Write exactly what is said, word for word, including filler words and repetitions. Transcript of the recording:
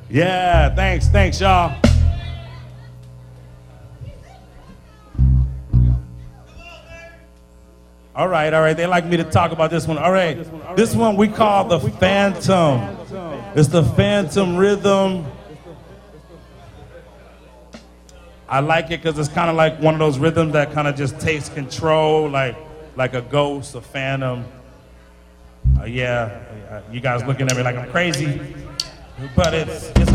Yeah, thanks, thanks, y'all. All right, all right, they like me to talk about this one. All right, this one we call the Phantom. It's the Phantom rhythm. I like it because it's kind of like one of those rhythms that kind of just takes control, like like a ghost, a phantom. Uh, yeah, you guys looking at me like I'm crazy, but it's it's